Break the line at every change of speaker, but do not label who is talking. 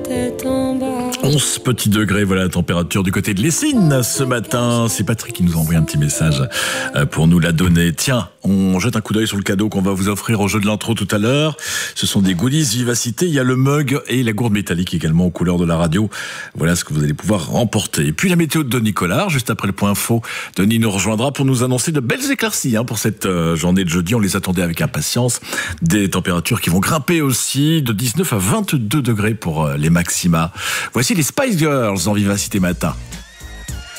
tête en bas.
11 petits degrés, voilà la température du côté de l'Essine ce matin. C'est Patrick qui nous a envoyé un petit message pour nous la donner. Tiens, on jette un coup d'œil sur le cadeau qu'on va vous offrir au jeu de l'intro tout à l'heure. Ce sont des goodies Vivacité. Il y a le mug et la gourde métallique également aux couleurs de la radio. Voilà ce que vous allez pouvoir remporter. Et puis la météo de Denis Collard, juste après le point info. Denis nous rejoindra pour nous annoncer de belles éclaircies pour cette journée de jeudi. On les attendait avec impatience. Des températures qui vont grimper aussi de 19 à 22 degrés pour les maxima. Voici les Spice Girls en Vivacité Matin.